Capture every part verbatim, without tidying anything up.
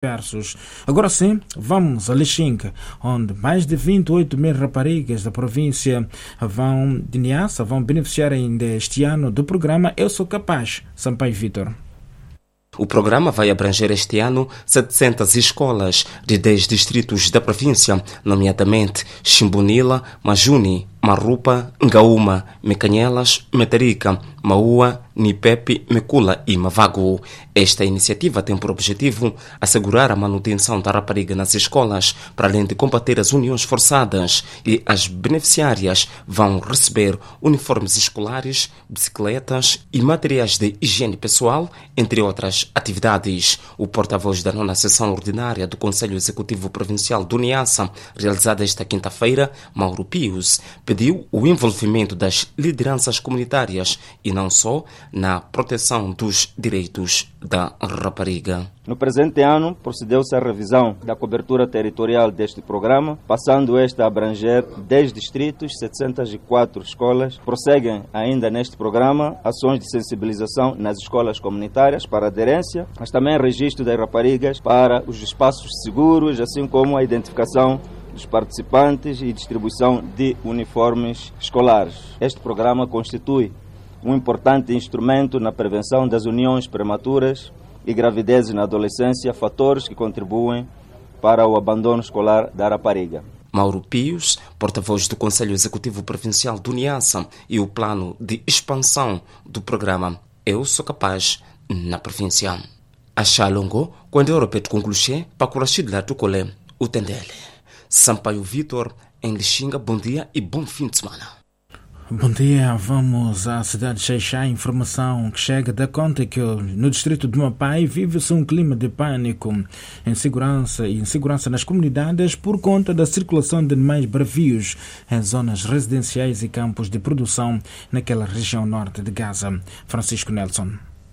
dispersos. Agora sim, vamos a Lixinga, onde mais de vinte e oito mil raparigas da província vão, de Niassa vão beneficiar ainda este ano do programa Eu Sou Capaz. Sampaio Vitor. O programa vai abranger este ano setecentas escolas de dez distritos da província, nomeadamente Chimbunila, Majuni, Marupa, Ngaúma, Mecanhelas, Metarica, Maua, Nipepe, Mecula e Mavago. Esta iniciativa tem por objetivo assegurar a manutenção da rapariga nas escolas, para além de combater as uniões forçadas, e as beneficiárias vão receber uniformes escolares, bicicletas e materiais de higiene pessoal, entre outras atividades. O porta-voz da nona sessão ordinária do Conselho Executivo Provincial do Niassa, realizada esta quinta-feira, Mauro Pius, pediu o envolvimento das lideranças comunitárias e não só na proteção dos direitos da rapariga. No presente ano, procedeu-se à revisão da cobertura territorial deste programa, passando este a abranger dez distritos, setecentas e quatro escolas. Prosseguem ainda neste programa ações de sensibilização nas escolas comunitárias para aderência, mas também registro das raparigas para os espaços seguros, assim como a identificação dos participantes e distribuição de uniformes escolares. Este programa constitui um importante instrumento na prevenção das uniões prematuras e gravidezes na adolescência, fatores que contribuem para o abandono escolar da rapariga. Mauro Pius, porta-voz do Conselho Executivo Provincial do Niassa, e o plano de expansão do programa Eu Sou Capaz na província. Achalongo, quando eu repito concluir, para Curachid lá Tucolé, o Tendele. Sampaio Vitor, em Lixinga, bom dia e bom fim de semana. Bom dia, vamos à cidade de Xaixá. Informação que chega da conta que no distrito de Mapai vive-se um clima de pânico, insegurança e insegurança nas comunidades por conta da circulação de animais bravios em zonas residenciais e campos de produção naquela região norte de Gaza. Francisco Nelson.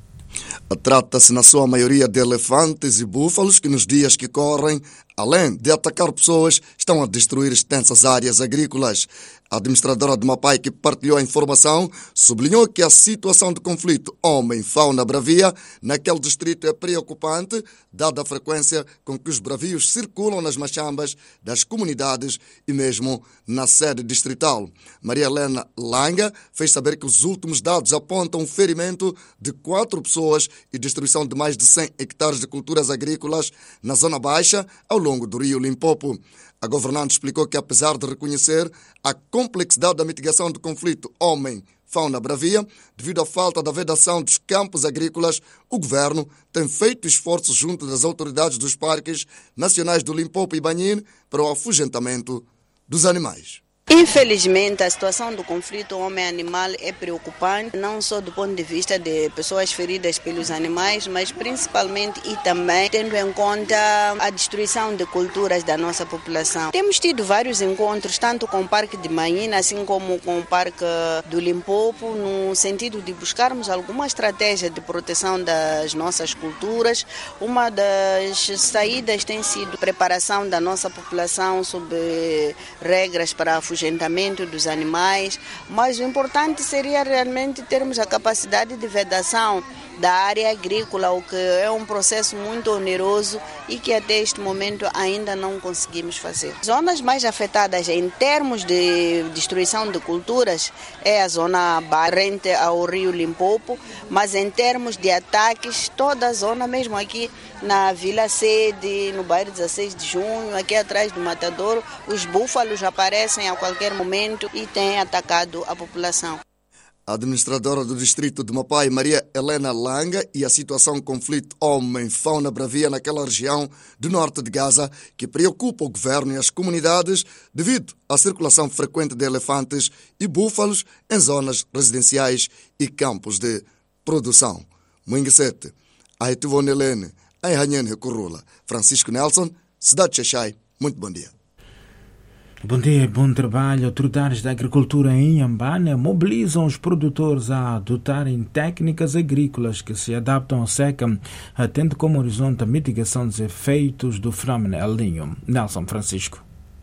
Trata-se na sua maioria de elefantes e búfalos que nos dias que correm, além de atacar pessoas, estão a destruir extensas áreas agrícolas. A administradora de Mapai, que partilhou a informação, sublinhou que a situação de conflito homem-fauna bravia naquele distrito é preocupante, dada a frequência com que os bravios circulam nas machambas das comunidades e mesmo na sede distrital. Maria Helena Langa fez saber que os últimos dados apontam um ferimento de quatro pessoas e destruição de mais de cem hectares de culturas agrícolas na zona baixa, ao longo do rio Limpopo. A governante explicou que, apesar de reconhecer a complexidade da mitigação do conflito homem-fauna bravia, devido à falta da vedação dos campos agrícolas, o governo tem feito esforços junto das autoridades dos parques nacionais do Limpopo e Banhin para o afugentamento dos animais. Infelizmente, a situação do conflito homem-animal é preocupante, não só do ponto de vista de pessoas feridas pelos animais, mas principalmente e também tendo em conta a destruição de culturas da nossa população. Temos tido vários encontros, tanto com o Parque de Manhina, assim como com o Parque do Limpopo, no sentido de buscarmos alguma estratégia de proteção das nossas culturas. Uma das saídas tem sido a preparação da nossa população sobre regras para a afugentamento dos animais, mas o importante seria realmente termos a capacidade de vedação da área agrícola, o que é um processo muito oneroso e que até este momento ainda não conseguimos fazer. Zonas mais afetadas em termos de destruição de culturas é a zona barrente ao rio Limpopo, mas em termos de ataques, toda a zona, mesmo aqui na Vila Sede, no bairro dezesseis de junho, aqui atrás do Matadouro, os búfalos aparecem a qualquer momento e têm atacado a população. A administradora do distrito de Mapai, Maria Helena Langa, e a situação conflito homem-fauna bravia naquela região do norte de Gaza, que preocupa o governo e as comunidades devido à circulação frequente de elefantes e búfalos em zonas residenciais e campos de produção. Muinguesete, Aetivonelene, Ainhanhen Recurrula. Francisco Nelson, Cidade de Xaixai, muito bom dia. Bom dia, bom trabalho. Autoridades da agricultura em Inhambane mobilizam os produtores a adotarem técnicas agrícolas que se adaptam à seca, tendo como horizonte a mitigação dos efeitos do fenômeno El Niño. Nelson Francisco.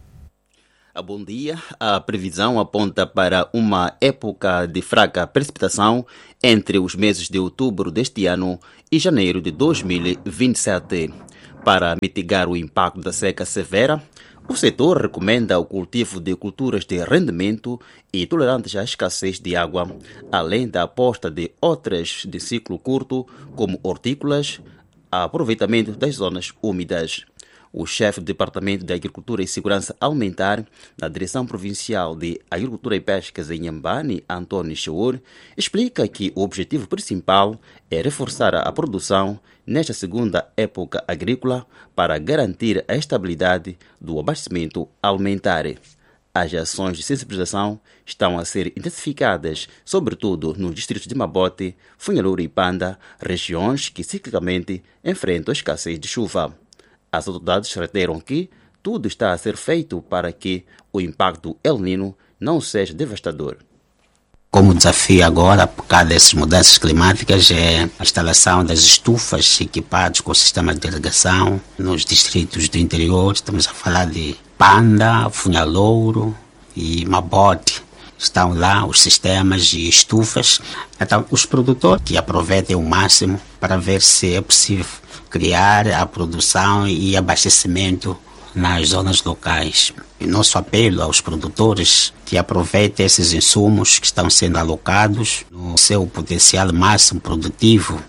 Bom dia. A previsão aponta para uma época de fraca precipitação entre os meses de outubro deste ano e janeiro de dois mil e vinte e sete. Para mitigar o impacto da seca severa, o setor recomenda o cultivo de culturas de rendimento e tolerantes à escassez de água, além da aposta de outras de ciclo curto, como hortícolas, aproveitamento das zonas úmidas. O chefe do Departamento de Agricultura e Segurança Alimentar na Direção Provincial de Agricultura e Pescas em Inhambane, Antônio Cheur, explica que o objetivo principal é reforçar a produção nesta segunda época agrícola para garantir a estabilidade do abastecimento alimentar. As ações de sensibilização estão a ser intensificadas, sobretudo nos distritos de Mabote, Funhalura e Panda, regiões que ciclicamente enfrentam a escassez de chuva. As autoridades reiteram que tudo está a ser feito para que o impacto do El Niño não seja devastador. Como desafio agora, por causa dessas mudanças climáticas, é a instalação das estufas equipadas com o sistema de irrigação nos distritos do interior. Estamos a falar de Panda, Funhalouro e Mabote. Estão lá os sistemas e estufas. Então, os produtores que aproveitem o máximo para ver se é possível criar a produção e abastecimento nas zonas locais. E nosso apelo aos produtores que aproveitem esses insumos que estão sendo alocados no seu potencial máximo produtivo.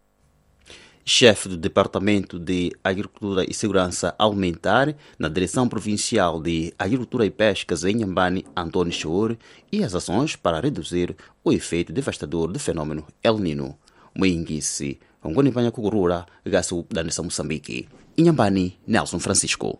Chefe do Departamento de Agricultura e Segurança Alimentar na Direção Provincial de Agricultura e Pescas em Inhambane, Antônio Cheur, e as ações para reduzir o efeito devastador do fenômeno El Niño. Moinguice, Ongonimpanha Kugurura, Gasso da Nação Moçambique. Inhambane, Nelson Francisco.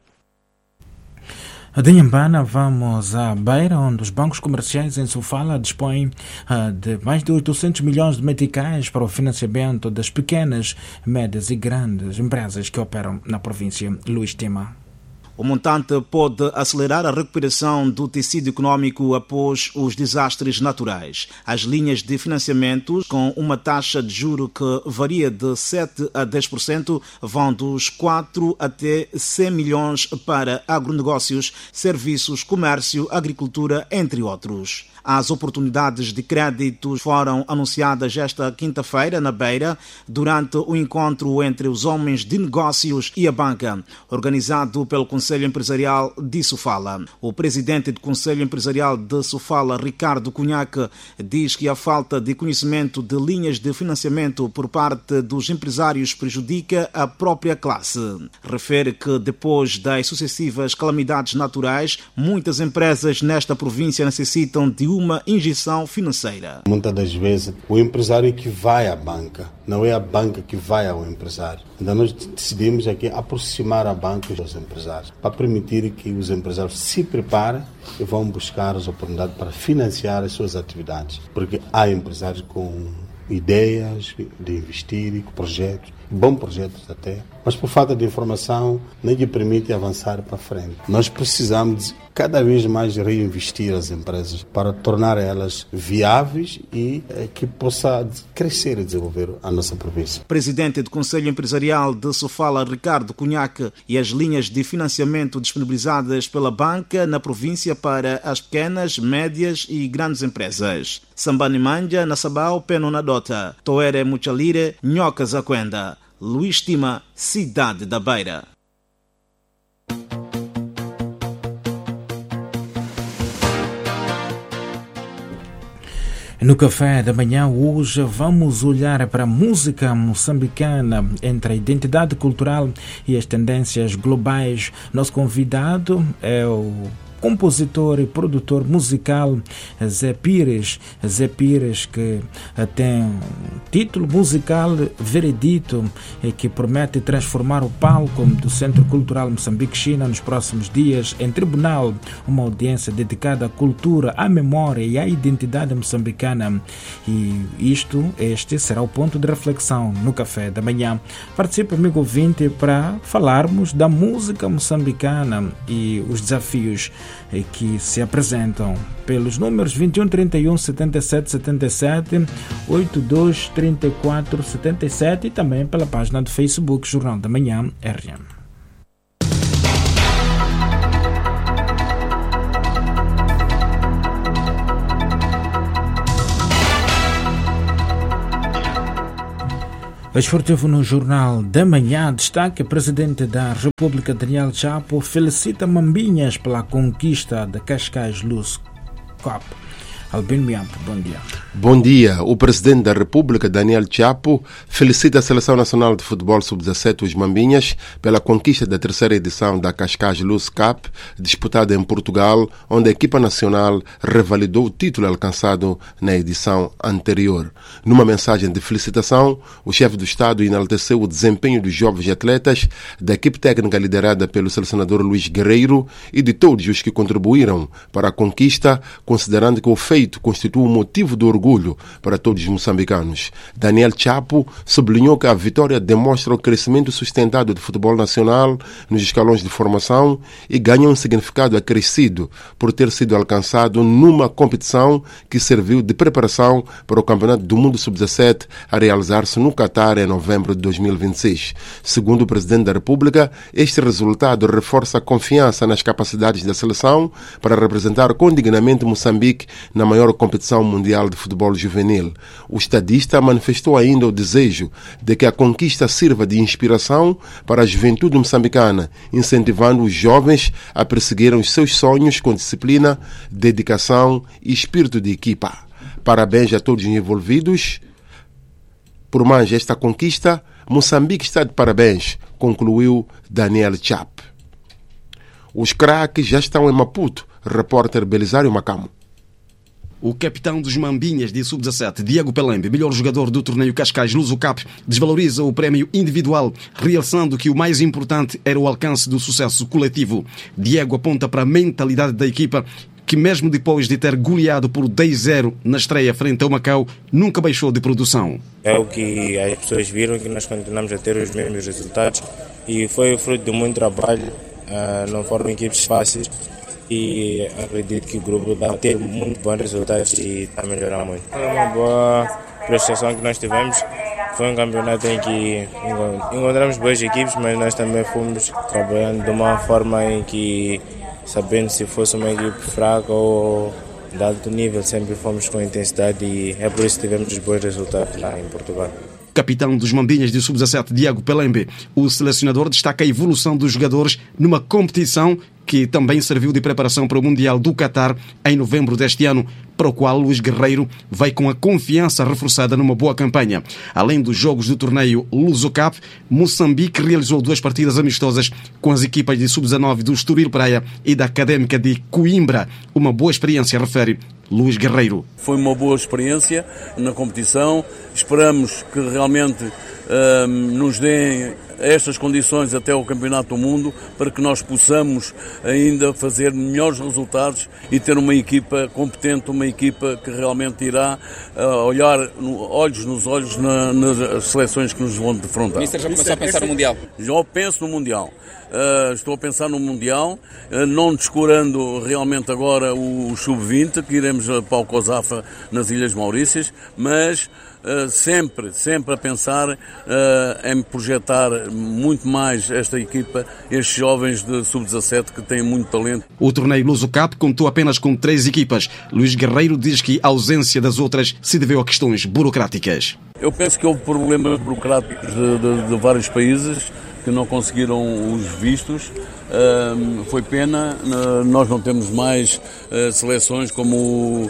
De Inhambane vamos à Beira, onde os bancos comerciais em Sofala dispõem uh, de mais de oitocentos milhões de meticais para o financiamento das pequenas, médias e grandes empresas que operam na província. Luís Tema. O montante pode acelerar a recuperação do tecido econômico após os desastres naturais. As linhas de financiamento, com uma taxa de juro que varia de sete a dez por cento, vão dos quatro até cem milhões para agronegócios, serviços, comércio, agricultura, entre outros. As oportunidades de crédito foram anunciadas esta quinta-feira na Beira, durante o encontro entre os homens de negócios e a banca, organizado pelo Conselho Empresarial de Sofala. O presidente do Conselho Empresarial de Sofala, Ricardo Cunhaque, diz que a falta de conhecimento de linhas de financiamento por parte dos empresários prejudica a própria classe. Refere que depois das sucessivas calamidades naturais, muitas empresas nesta província necessitam de uma injeção financeira. Muitas das vezes o empresário que vai à banca, não é a banca que vai ao empresário. Então nós decidimos aqui aproximar a banca dos empresários, para permitir que os empresários se preparem e vão buscar as oportunidades para financiar as suas atividades. Porque há empresários com ideias de investir, com projetos, bons projetos até, mas por falta de informação nem lhe permite avançar para frente. Nós precisamos de cada vez mais reinvestir as empresas para tornar elas viáveis e eh, que possa crescer e desenvolver a nossa província. Presidente do Conselho Empresarial de Sofala, Ricardo Cunhaque, e as linhas de financiamento disponibilizadas pela banca na província para as pequenas, médias e grandes empresas. Sambani Manja, Nassabao, Peno Nadota, Toere Muchalire, Nhoca Zaquenda. Luís Tima, Cidade da Beira. No café da manhã hoje vamos olhar para a música moçambicana entre a identidade cultural e as tendências globais. Nosso convidado é o compositor e produtor musical Zé Pires. Zé Pires, que tem um título musical Veredito e que promete transformar o palco do Centro Cultural Moçambique-China nos próximos dias em tribunal, uma audiência dedicada à cultura, à memória e à identidade moçambicana. E isto, este será o ponto de reflexão no café da manhã. Participe, amigo ouvinte, para falarmos da música moçambicana e os desafios que se apresentam pelos números vinte e um, trinta e um, setenta e sete, setenta e sete, oitenta e dois, trinta e quatro, setenta e sete e também pela página do Facebook Jornal da Manhã R M. O esportivo no Jornal da Manhã destaca: o presidente da República, Daniel Chapo, felicita Mambinhas pela conquista da Cascais Luz Cup. Albino Miampo, bom dia. Bom dia. O presidente da República, Daniel Chapo, felicita a Seleção Nacional de Futebol sub dezassete, os Mambinhas, pela conquista da terceira edição da Cascais Luz Cup, disputada em Portugal, onde a equipa nacional revalidou o título alcançado na edição anterior. Numa mensagem de felicitação, o chefe do Estado enalteceu o desempenho dos jovens atletas, da equipe técnica liderada pelo selecionador Luís Guerreiro e de todos os que contribuíram para a conquista, considerando que o feito constitui um motivo de orgulho para todos os moçambicanos. Daniel Chapo sublinhou que a vitória demonstra o crescimento sustentado do futebol nacional nos escalões de formação e ganha um significado acrescido por ter sido alcançado numa competição que serviu de preparação para o Campeonato do Mundo sub dezassete a realizar-se no Catar em novembro de dois mil e vinte e seis. Segundo o Presidente da República, este resultado reforça a confiança nas capacidades da seleção para representar com dignamente Moçambique na maior competição mundial de futebol juvenil. O estadista manifestou ainda o desejo de que a conquista sirva de inspiração para a juventude moçambicana, incentivando os jovens a perseguirem os seus sonhos com disciplina, dedicação e espírito de equipa. Parabéns a todos os envolvidos. Por mais esta conquista, Moçambique está de parabéns, concluiu Daniel Chapo. Os craques já estão em Maputo, repórter Belisário Macamo. O capitão dos Mambinhas de sub dezassete, Diego Pelembe, melhor jogador do torneio Cascais Luso Cup, desvaloriza o prémio individual, realçando que o mais importante era o alcance do sucesso coletivo. Diego aponta para a mentalidade da equipa, que mesmo depois de ter goleado por dez a zero na estreia frente ao Macau, nunca baixou de produção. É o que as pessoas viram, que nós continuamos a ter os mesmos resultados e foi fruto de muito trabalho, não foram equipes fáceis. E acredito que o grupo vai ter muito bons resultados e está a melhorar muito. Foi uma boa prestação que nós tivemos. Foi um campeonato em que encontramos boas equipes, mas nós também fomos trabalhando de uma forma em que, sabendo se fosse uma equipe fraca ou de alto nível, sempre fomos com intensidade e é por isso que tivemos os bons resultados lá em Portugal. Capitão dos Mambinhas de sub dezassete, Diego Pelembe, o selecionador destaca a evolução dos jogadores numa competição que também serviu de preparação para o Mundial do Catar em novembro deste ano, para o qual Luís Guerreiro vai com a confiança reforçada numa boa campanha. Além dos jogos do torneio Luso Cup, Moçambique realizou duas partidas amistosas com as equipas de sub dezanove do Estoril Praia e da Académica de Coimbra. Uma boa experiência, refere Luís Guerreiro. Foi uma boa experiência na competição. Esperamos que realmente uh, nos deem estas condições até ao Campeonato do Mundo para que nós possamos ainda fazer melhores resultados e ter uma equipa competente, uma equipa que realmente irá uh, olhar no, olhos nos olhos na, nas seleções que nos vão defrontar. Mister, já começou a pensar no Mundial? Já penso no Mundial. Uh, estou a pensar no Mundial, uh, não descurando realmente agora o, o sub vinte, que iremos para o COSAFA nas Ilhas Maurícias, mas uh, sempre, sempre a pensar uh, em projetar muito mais esta equipa, estes jovens de sub dezassete que têm muito talento. O torneio Luso Cup contou apenas com três equipas. Luís Guerreiro diz que a ausência das outras se deveu a questões burocráticas. Eu penso que houve problemas burocráticos de, de, de vários países que não conseguiram os vistos. Uh, foi pena, uh, nós não temos mais uh, seleções como uh,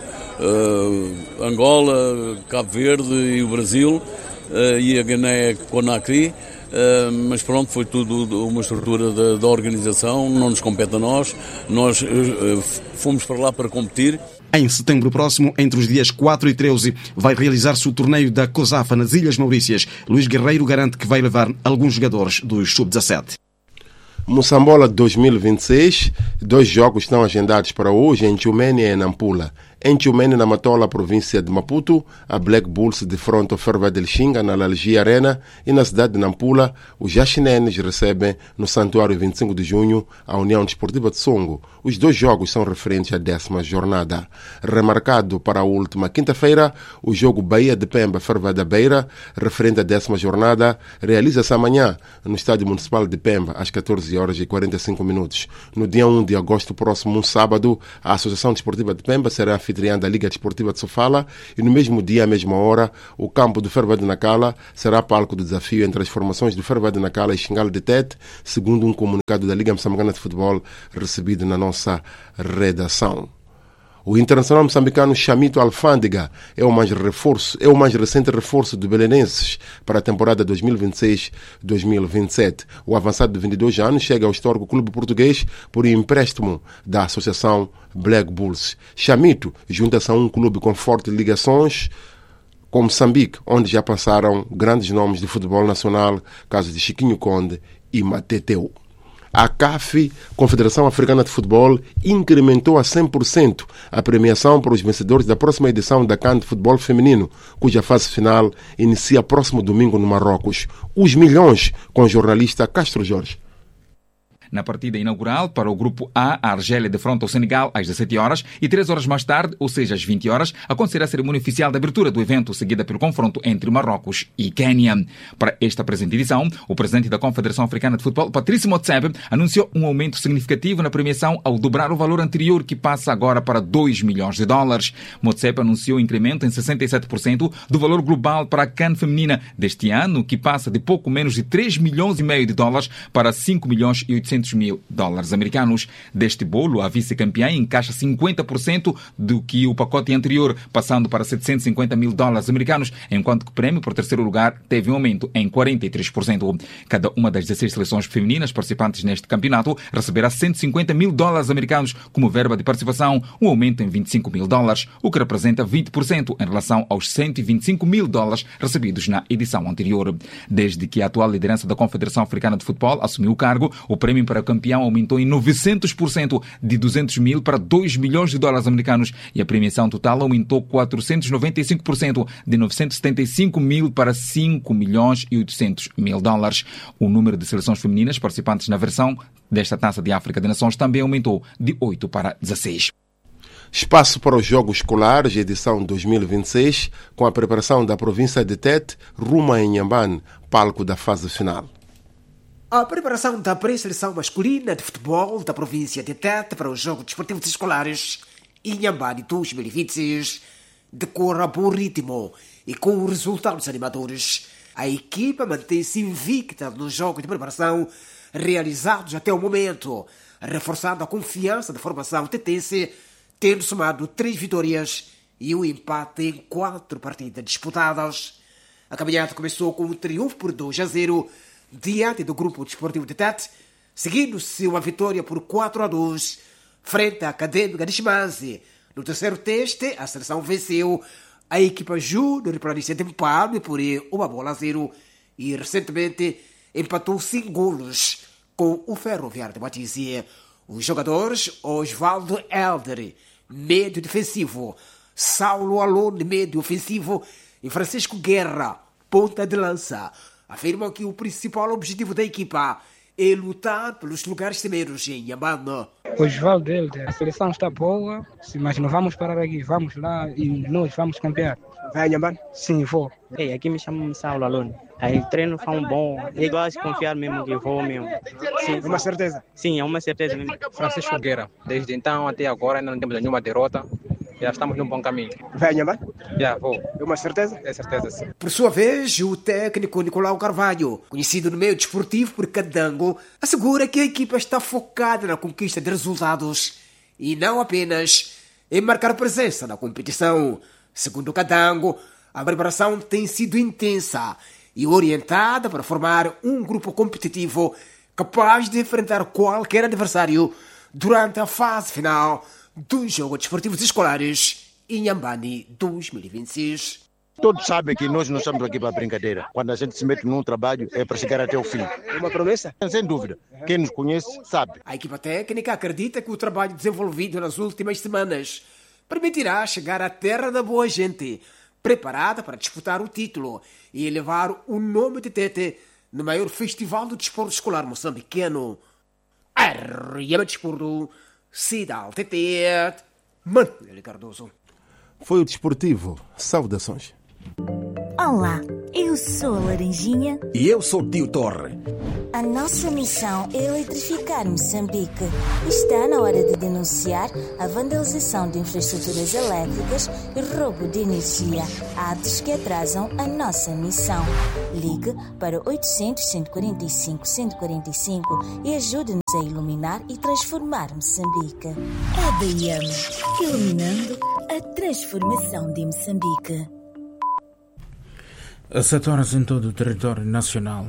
Angola, Cabo Verde e o Brasil uh, e a Guiné-Conakry, uh, mas pronto, foi tudo uma estrutura da, da organização, não nos compete a nós, nós uh, fomos para lá para competir. Em setembro próximo, entre os dias quatro e treze, vai realizar-se o torneio da COSAFA nas Ilhas Maurícias. Luís Guerreiro garante que vai levar alguns jogadores dos sub dezassete. Moçambola dois mil e vinte e seis, dois jogos estão agendados para hoje em Tchumene e Nampula. Em Tchumene, na Matola, província de Maputo, a Black Bulls defronta o Ferva del Xinga na Lalgi Arena e na cidade de Nampula, os Jaxinenes recebem no Santuário vinte e cinco de junho a União Desportiva de Songo. Os dois jogos são referentes à décima jornada. Remarcado para a última quinta-feira, o jogo Bahia de Pemba Ferva da Beira, referente à décima jornada, realiza-se amanhã no Estádio Municipal de Pemba, às catorze horas e quarenta e cinco minutos. No dia um de agosto próximo, um sábado, a Associação Desportiva de Pemba será anfitriã da Liga Desportiva de Sofala, e no mesmo dia, à mesma hora, o campo do Ferro de Nacala será palco do desafio entre as formações do Ferro de Nacala e Xingale de Tete, segundo um comunicado da Liga Moçambicana de Futebol recebido na nossa redação. O internacional moçambicano Chamito Alfândega é o mais reforço, é o mais recente reforço do Belenenses para a temporada dois mil e vinte e seis dois mil e vinte e sete. O avançado de vinte e dois anos chega ao histórico clube português por empréstimo da associação Black Bulls. Chamito junta-se a um clube com fortes ligações com Moçambique, onde já passaram grandes nomes de futebol nacional, casos de Chiquinho Conde e Mateteu. A C A F, Confederação Africana de Futebol, incrementou a cem por cento a premiação para os vencedores da próxima edição da CAN de Futebol Feminino, cuja fase final inicia próximo domingo no Marrocos. Os milhões com o jornalista Castro Jorge. Na partida inaugural, para o Grupo A, a Argélia defronta o Senegal às dezessete horas e três horas mais tarde, ou seja, às vinte horas, acontecerá a cerimônia oficial de abertura do evento, seguida pelo confronto entre Marrocos e Quênia. Para esta presente edição, o presidente da Confederação Africana de Futebol, Patrício Motsepe, anunciou um aumento significativo na premiação ao dobrar o valor anterior, que passa agora para dois milhões de dólares. Motsepe anunciou um incremento em sessenta e sete por cento do valor global para a CAN feminina deste ano, que passa de pouco menos de três milhões e meio de dólares para cinco milhões e oitocentos mil dólares americanos. Deste bolo, a vice-campeã encaixa cinquenta por cento do que o pacote anterior, passando para setecentos e cinquenta mil dólares americanos, enquanto que o prêmio por terceiro lugar teve um aumento em quarenta e três por cento. Cada uma das dezesseis seleções femininas participantes neste campeonato receberá cento e cinquenta mil dólares americanos como verba de participação, um aumento em vinte e cinco mil dólares, o que representa vinte por cento em relação aos cento e vinte e cinco mil dólares recebidos na edição anterior. Desde que a atual liderança da Confederação Africana de Futebol assumiu o cargo, o prêmio para campeão aumentou em novecentos por cento, de duzentos mil para dois milhões de dólares americanos, e a premiação total aumentou quatrocentos e noventa e cinco por cento, de novecentos e setenta e cinco mil para cinco milhões e oitocentos mil dólares. O número de seleções femininas participantes na versão desta Taça de África de Nações também aumentou de oito para dezesseis. Espaço para os Jogos Escolares, edição dois mil e vinte e seis, com a preparação da província de Tete, rumo a Inhambane, palco da fase final. A preparação da pré-seleção masculina de futebol da província de Tete para os Jogos Desportivos Escolares Inhambane dois mil e vinte e seis decorre a bom ritmo e com resultados animadores. A equipa mantém-se invicta nos jogos de preparação realizados até o momento, reforçando a confiança da formação tetense, tendo somado três vitórias e um empate em quatro partidas disputadas. A caminhada começou com um triunfo por dois a zero diante do Grupo Desportivo de Tete, seguindo-se uma vitória por quatro a dois frente à Académica de Chimanzi. No terceiro teste, a seleção venceu a equipa Júnior Planície de Mpalme por uma bola a zero e recentemente empatou cinco golos com o Ferroviário de Batizia. Os jogadores Osvaldo Helder, médio defensivo, Saulo Alone, médio ofensivo, e Francisco Guerra, ponta de lança, afirmam que o principal objetivo da equipa é lutar pelos lugares primeiros em Inhambane. Osvaldo Helder, a seleção está boa, mas não vamos parar aqui, vamos lá e nós vamos campear. Vai a Inhambane? Sim, vou. Ei, aqui me chamam Saulo Alone. Aí o treino foi um bom. Eu gosto de confiar mesmo que vou mesmo. Sim, é uma certeza? Sim, é uma certeza mesmo. Francisco Guerra. Desde então até agora ainda não temos nenhuma derrota. Já estamos num bom caminho. Vai a Inhambane? Já, vou. É uma certeza? É certeza, sim. Por sua vez, o técnico Nicolau Carvalho, conhecido no meio desportivo por Cadango, assegura que a equipa está focada na conquista de resultados e não apenas em marcar presença na competição. Segundo o Cadango, a preparação tem sido intensa e orientada para formar um grupo competitivo capaz de enfrentar qualquer adversário durante a fase final dos Jogos Desportivos Escolares Inhambane dois mil e vinte e seis. Todos sabem que nós não estamos aqui para brincadeira. Quando a gente se mete num trabalho é para chegar até o fim. É uma promessa? Sem dúvida. Quem nos conhece sabe. A equipa técnica acredita que o trabalho desenvolvido nas últimas semanas permitirá chegar à terra da boa gente, preparada para disputar o título e elevar o nome de Tete no maior festival do desporto escolar moçambicano. Arriba Desporto, Cidade Tete, Manuel Cardoso. Foi o desportivo. Saudações. Olá, eu sou a Laranjinha. E eu sou o Tio Torre. A nossa missão é eletrificar Moçambique. Está na hora de denunciar a vandalização de infraestruturas elétricas e roubo de energia, atos que atrasam a nossa missão. Ligue para oitocentos, cento e quarenta e cinco, cento e quarenta e cinco e ajude-nos a iluminar e transformar Moçambique. A B I M, iluminando a transformação de Moçambique. A sete horas em todo o território nacional.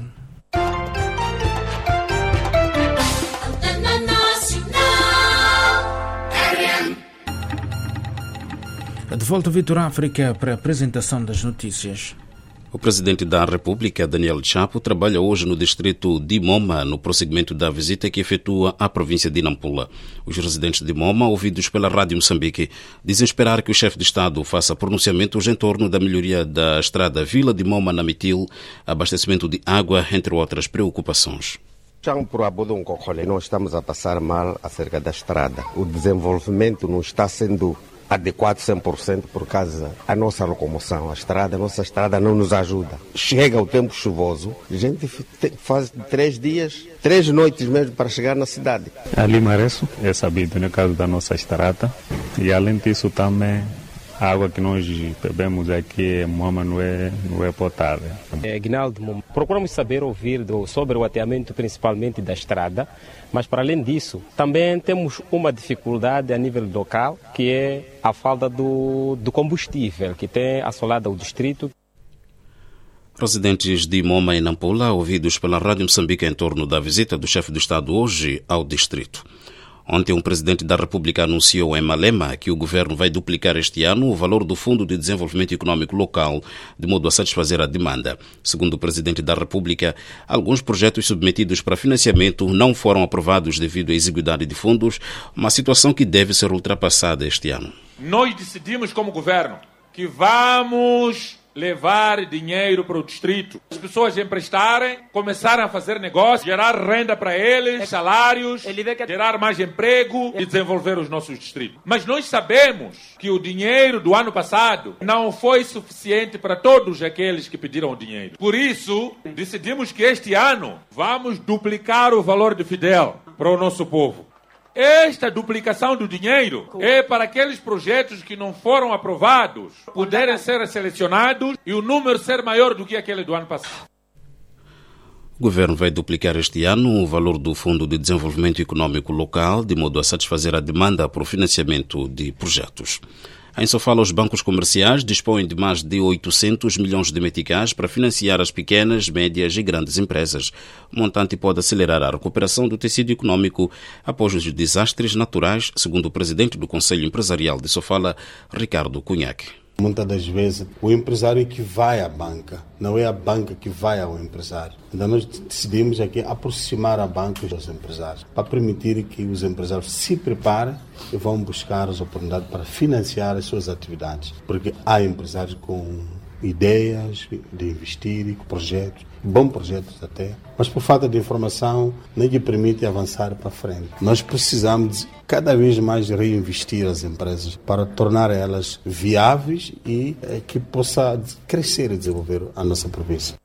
De volta a Vitor África para a apresentação das notícias. O presidente da República, Daniel Chapo, trabalha hoje no distrito de Moma, no prosseguimento da visita que efetua à província de Nampula. Os residentes de Moma, ouvidos pela Rádio Moçambique, dizem esperar que o chefe de Estado faça pronunciamentos em torno da melhoria da estrada Vila de Moma-Namitil, abastecimento de água, entre outras preocupações. Nós estamos a passar mal acerca da estrada. O desenvolvimento não está sendo adequado cem por cento por causa da nossa locomoção. A estrada, a nossa estrada não nos ajuda. Chega o tempo chuvoso, a gente faz três dias, três noites mesmo para chegar na cidade. Ali Mareço é sabido no caso da nossa estrada e além disso também a água que nós bebemos aqui em Moma não é, não é potável. É, Guinaldo, procuramos saber ouvir do, sobre o ateamento principalmente da estrada, mas para além disso também temos uma dificuldade a nível local, que é a falta do, do combustível que tem assolado o distrito. Residentes de Moma e Nampula, ouvidos pela Rádio Moçambique em torno da visita do chefe do Estado hoje ao distrito. Ontem, o presidente da República anunciou em Malema que o governo vai duplicar este ano o valor do Fundo de Desenvolvimento Econômico Local, de modo a satisfazer a demanda. Segundo o presidente da República, alguns projetos submetidos para financiamento não foram aprovados devido à exiguidade de fundos, uma situação que deve ser ultrapassada este ano. Nós decidimos como governo que vamos levar dinheiro para o distrito. As pessoas emprestarem, começarem a fazer negócio, gerar renda para eles, salários, gerar mais emprego e desenvolver os nossos distritos. Mas nós sabemos que o dinheiro do ano passado não foi suficiente para todos aqueles que pediram o dinheiro. Por isso, decidimos que este ano vamos duplicar o valor de Fidel para o nosso povo. Esta duplicação do dinheiro é para aqueles projetos que não foram aprovados poderem ser selecionados e o número ser maior do que aquele do ano passado. O governo vai duplicar este ano o valor do Fundo de Desenvolvimento Econômico Local, de modo a satisfazer a demanda para o financiamento de projetos. Em Sofala, os bancos comerciais dispõem de mais de oitocentos milhões de meticais para financiar as pequenas, médias e grandes empresas. O montante pode acelerar a recuperação do tecido econômico após os desastres naturais, segundo o presidente do Conselho Empresarial de Sofala, Ricardo Cunhaque. Muitas das vezes, o empresário que vai à banca, não é a banca que vai ao empresário. Então nós decidimos aqui aproximar a banca dos empresários, para permitir que os empresários se preparem e vão buscar as oportunidades para financiar as suas atividades. Porque há empresários com ideias de investir, com projetos, bons projetos até, mas por falta de informação nem lhe permite avançar para frente. Nós precisamos de cada vez mais reinvestir as empresas para tornar elas viáveis e é, que possa crescer e desenvolver a nossa província.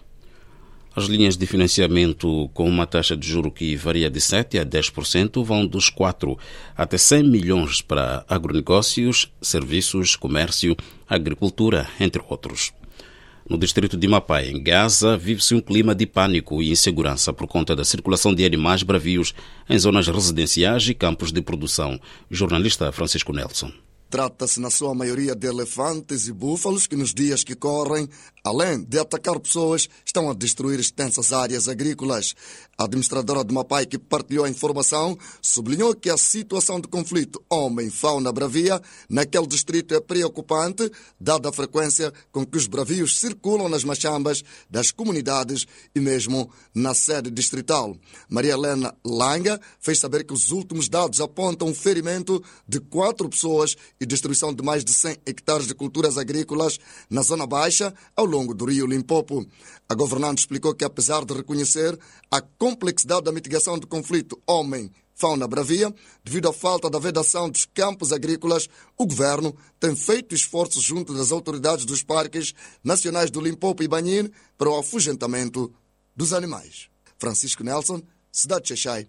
As linhas de financiamento com uma taxa de juro que varia de sete a dez por cento vão dos quatro até cem milhões para agronegócios, serviços, comércio, agricultura, entre outros. No distrito de Mapai, em Gaza, vive-se um clima de pânico e insegurança por conta da circulação de animais bravios em zonas residenciais e campos de produção. Jornalista Francisco Nelson. Trata-se, na sua maioria, de elefantes e búfalos que, nos dias que correm, além de atacar pessoas, estão a destruir extensas áreas agrícolas. A administradora de Mapai, que partilhou a informação, sublinhou que a situação de conflito homem-fauna bravia naquele distrito é preocupante, dada a frequência com que os bravios circulam nas machambas das comunidades e mesmo na sede distrital. Maria Helena Langa fez saber que os últimos dados apontam um ferimento de quatro pessoas e destruição de mais de cem hectares de culturas agrícolas na Zona Baixa, ao longo do rio Limpopo. A governante explicou que, apesar de reconhecer a complexidade da mitigação do conflito homem Fauna Bravia, devido à falta da vedação dos campos agrícolas, o governo tem feito esforços junto das autoridades dos parques nacionais do Limpopo e Banhin para o afugentamento dos animais. Francisco Nelson, Cidade de Xai-Xai.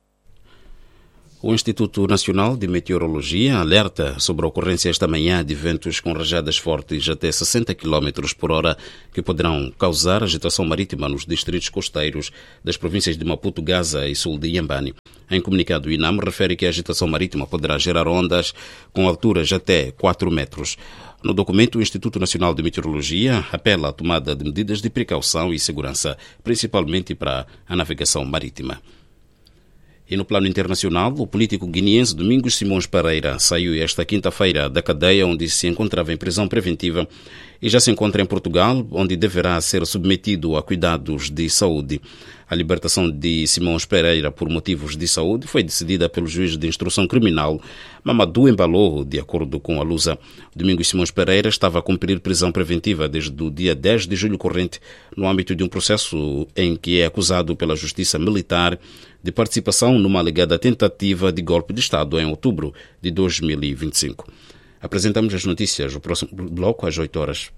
O Instituto Nacional de Meteorologia alerta sobre a ocorrência esta manhã de ventos com rajadas fortes até sessenta quilômetros por hora que poderão causar agitação marítima nos distritos costeiros das províncias de Maputo, Gaza e sul de Inhambane. Em comunicado, o INAM refere que a agitação marítima poderá gerar ondas com alturas até quatro metros. No documento, o Instituto Nacional de Meteorologia apela à tomada de medidas de precaução e segurança, principalmente para a navegação marítima. E no plano internacional, o político guineense Domingos Simões Pereira saiu esta quinta-feira da cadeia onde se encontrava em prisão preventiva e já se encontra em Portugal, onde deverá ser submetido a cuidados de saúde. A libertação de Simões Pereira por motivos de saúde foi decidida pelo juiz de instrução criminal Mamadou Embalou, de acordo com a Lusa. Domingos Simões Pereira estava a cumprir prisão preventiva desde o dia dez de julho corrente, no âmbito de um processo em que é acusado pela Justiça Militar de participação numa alegada tentativa de golpe de Estado em outubro de dois mil e vinte e cinco. Apresentamos as notícias no próximo bloco às oito horas.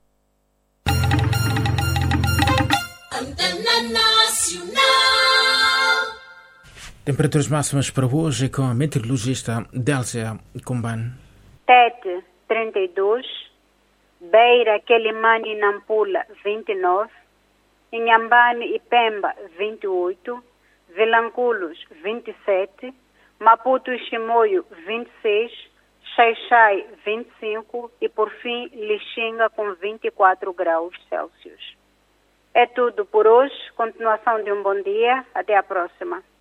Temperaturas máximas para hoje com a meteorologista Délcia Kumban. Tete, trinta e dois. Beira, Quelimane e Nampula, vinte e nove. Inhambane e Pemba, vinte e oito. Vilanculos, vinte e sete. Maputo e Chimoio, vinte e seis. Xai-Xai, vinte e cinco. E, por fim, Lixinga, com vinte e quatro graus Celsius. É tudo por hoje. Continuação de um bom dia. Até a próxima.